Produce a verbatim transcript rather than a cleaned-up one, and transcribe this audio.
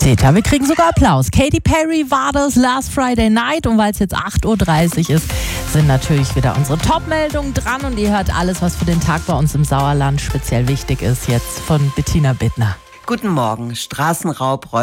Seht ihr, wir kriegen sogar Applaus. Katy Perry war das Last Friday Night und weil es jetzt acht Uhr dreißig ist, sind natürlich wieder unsere Top-Meldungen dran und ihr hört alles, was für den Tag bei uns im Sauerland speziell wichtig ist, jetzt von Bettina Bittner. Guten Morgen. Straßenraub,